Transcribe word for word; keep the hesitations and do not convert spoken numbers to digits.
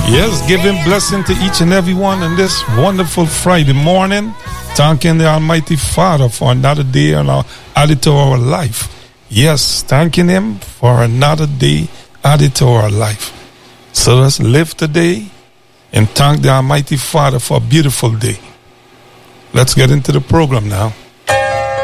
Yes, giving blessing to each and every one in this wonderful Friday morning. Thanking the Almighty Father for another day and added to our life. Yes, thanking Him for another day added to our life. So let's live today and thank the Almighty Father for a beautiful day. Let's get into the program now.